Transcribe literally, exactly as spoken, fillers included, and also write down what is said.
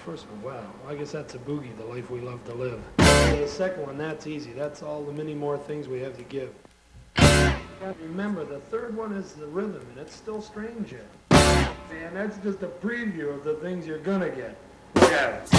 first one, wow. Well, I guess that's a boogie, the life we love to live. The second one, that's easy. That's all the many more things we have to give. Remember, the third one is the rhythm, and it's still strange yet. And that's just a preview of the things you're gonna get. Look at it.